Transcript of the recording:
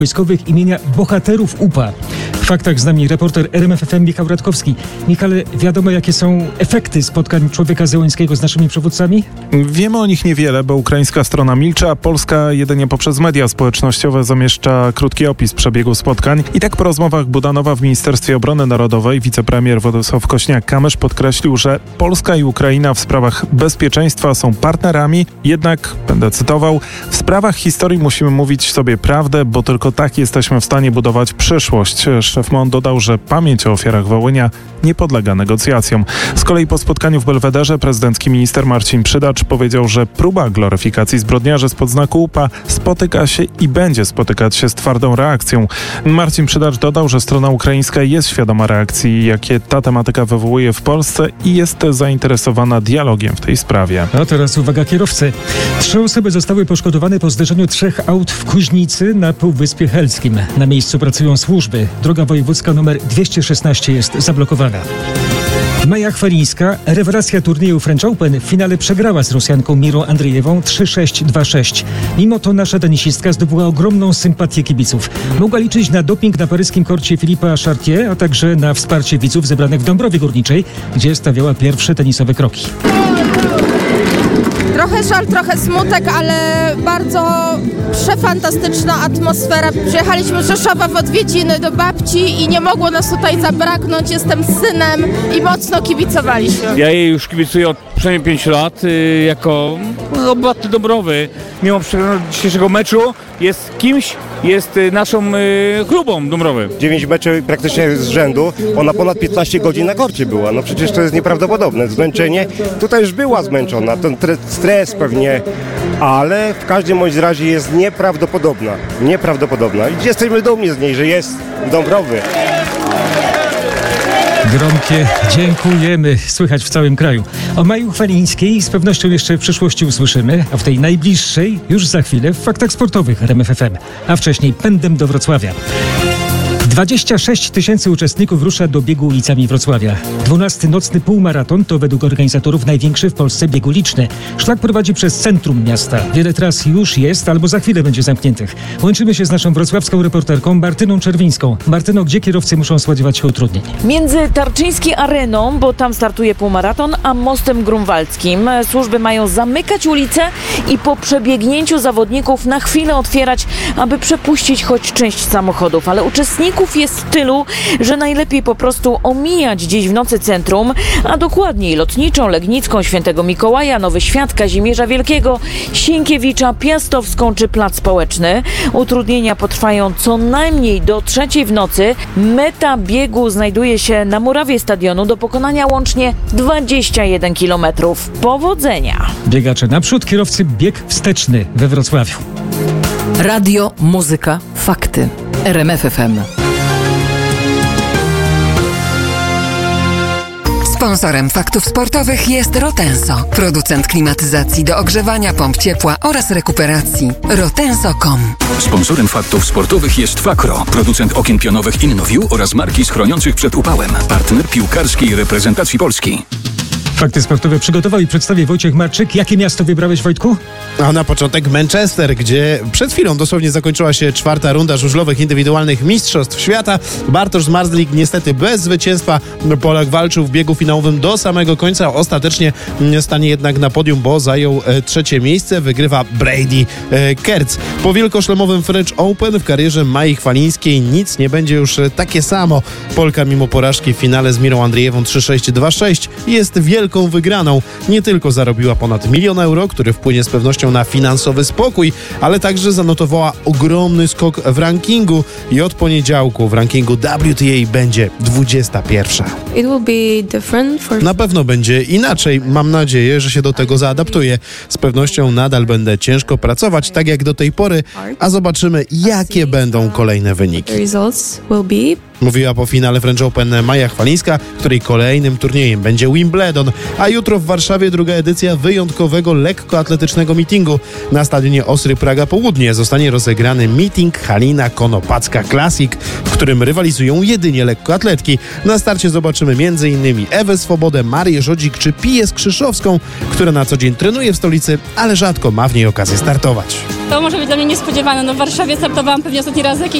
wojskowych imienia bohaterów UPA. W faktach z nami reporter RMFFM Michał Radkowski. Michale, wiadomo jakie są efekty spotkań człowieka Zełenskiego z naszymi przywódcami? Wiemy o nich niewiele, bo ukraińska strona milczy, a polska jedynie poprzez media społecznościowe zamieszcza krótki opis przebiegu spotkań. I tak po rozmowach Budanowa w Ministerstwie Obrony Narodowej wicepremier Władysław Kośniak-Kamysz podkreślił, że Polska i Ukraina w sprawach bezpieczeństwa są partnerami, jednak, będę cytował, w sprawach historii musimy mówić sobie prawdę, bo tylko tak jesteśmy w stanie budować przyszłość. Szef MON dodał, że pamięć o ofiarach Wołynia nie podlega negocjacjom. Z kolei po spotkaniu w Belwederze prezydencki minister Marcin Przydacz powiedział, że próba gloryfikacji zbrodniarzy spod znaku UPA spotyka się i będzie spotykać się z twardą reakcją. Marcin Przydacz dodał, że strona ukraińska jest świadoma reakcji, jakie ta tematyka wywołuje w Polsce i jest zainteresowana dialogiem w tej sprawie. A teraz uwaga kierowcy. 3 osoby zostały poszkodowane po zderzeniu 3 aut w Kuźnicy na Półwyspie Helskim. Na miejscu pracują służby. Droga wojewódzka nr 216 jest zablokowana. Maja Chwalińska, rewelacja turnieju French Open, w finale przegrała z Rosjanką Mirą Andrzejewą 3-6, 2-6. Mimo to nasza tenisistka zdobyła ogromną sympatię kibiców. Mogła liczyć na doping na paryskim korcie Philippa Chartier, a także na wsparcie widzów zebranych w Dąbrowie Górniczej, gdzie stawiała pierwsze tenisowe kroki. Trochę żal, trochę smutek, ale bardzo przefantastyczna atmosfera. Przyjechaliśmy z Rzeszowa w odwiedziny do babci i nie mogło nas tutaj zabraknąć. Jestem synem i mocno kibicowaliśmy. Ja jej już kibicuję od przynajmniej 5 lat jako obywatel Dąbrowy. Mimo przegranego dzisiejszego meczu jest naszą klubą Dąbrowy. 9 meczów praktycznie z rzędu, ona ponad 15 godzin na korcie była. No przecież to jest nieprawdopodobne. Zmęczenie, tutaj już była zmęczona, ten stres pewnie, ale w każdym bądź razie jest nieprawdopodobna. Nieprawdopodobna. I jesteśmy dumni z niej, że jest Dąbrowy. Gromkie dziękujemy słychać w całym kraju. O Maju Chwalińskiej z pewnością jeszcze w przyszłości usłyszymy, a w tej najbliższej już za chwilę w faktach sportowych RMFFM, a wcześniej pędem do Wrocławia. 26 000 uczestników rusza do biegu ulicami Wrocławia. 12. nocny półmaraton to według organizatorów największy w Polsce bieg uliczny. Szlak prowadzi przez centrum miasta. Wiele tras już jest albo za chwilę będzie zamkniętych. Łączymy się z naszą wrocławską reporterką Martyną Czerwińską. Martyno, gdzie kierowcy muszą spodziewać się utrudnień? Między Tarczyńskiej Areną, bo tam startuje półmaraton, a Mostem Grunwaldzkim. Służby mają zamykać ulice i po przebiegnięciu zawodników na chwilę otwierać, aby przepuścić choć część samochodów. Ale uczestników jest tylu, że najlepiej po prostu omijać dziś w nocy centrum, a dokładniej Lotniczą, Legnicką, Świętego Mikołaja, Nowy Świat, Kazimierza Wielkiego, Sienkiewicza, Piastowską czy Plac Społeczny. Utrudnienia potrwają co najmniej do 3:00 w nocy. Meta biegu znajduje się na murawie stadionu, do pokonania łącznie 21 km. Powodzenia! Biegacze naprzód, kierowcy bieg wsteczny we Wrocławiu. Radio, muzyka, fakty. RMFFM. Sponsorem faktów sportowych jest Rotenso, producent klimatyzacji do ogrzewania, pomp ciepła oraz rekuperacji. Rotenso.com. Sponsorem faktów sportowych jest Fakro, producent okien pionowych InnoView oraz marki chroniących przed upałem. Partner piłkarskiej reprezentacji Polski. Fakty sportowe przygotował i przedstawi Wojciech Marczyk. Jakie miasto wybrałeś, Wojtku? A na początek Manchester, gdzie przed chwilą dosłownie zakończyła się 4. runda żużlowych indywidualnych Mistrzostw Świata. Bartosz Zmarzlik niestety bez zwycięstwa. Polak walczył w biegu finałowym do samego końca. Ostatecznie stanie jednak na podium, bo zajął 3. miejsce. Wygrywa Brady Kertz. Po wielkoszlemowym French Open w karierze Mai Chwalińskiej nic nie będzie już takie samo. Polka mimo porażki w finale z Mirą Andrzejewą 3-6, 2-6 jest wielką wygraną. Nie tylko zarobiła ponad 1 000 000 euro, który wpłynie z pewnością na finansowy spokój, ale także zanotowała ogromny skok w rankingu i od poniedziałku w rankingu WTA będzie 21. Na pewno będzie inaczej. Mam nadzieję, że się do tego zaadaptuję. Z pewnością nadal będę ciężko pracować, tak jak do tej pory, a zobaczymy, jakie będą kolejne wyniki. Mówiła po finale French Open Maja Chwalińska, której kolejnym turniejem będzie Wimbledon, a jutro w Warszawie druga edycja wyjątkowego lekkoatletycznego meetingu. Na stadionie Osry Praga Południe zostanie rozegrany meeting Halina Konopacka Classic, w którym rywalizują jedynie lekkoatletki. Na starcie zobaczymy m.in. Ewę Swobodę, Marię Żodzik czy Piję Skrzyszowską, która na co dzień trenuje w stolicy, ale rzadko ma w niej okazję startować. To może być dla mnie niespodziewane. W Warszawie startowałam pewnie ostatni raz jakieś